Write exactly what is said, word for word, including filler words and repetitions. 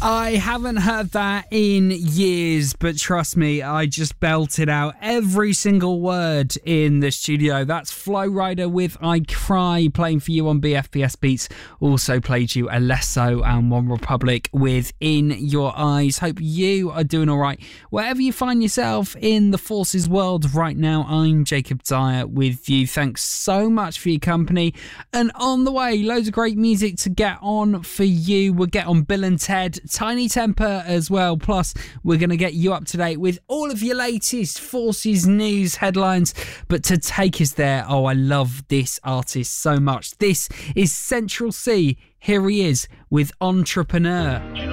I haven't heard that in years, but trust me, I just belted out every single word in the studio. That's Flow Rider with I Cry, playing for you on B F B S Beats. Also played you Alesso and One Republic with In Your Eyes. Hope you are doing all right. Wherever you find yourself in the Forces world right now, I'm Jacob Dyer with you. Thanks so much for your company. And on the way, loads of great music to get on for you. We'll get on Bill and Ted, Tiny Temper as well. Plus, we're going to get you up to date with all of your latest Forces news headlines. But to take us there, oh, I love this artist so much. This is Central C. Here he is with Entrepreneur.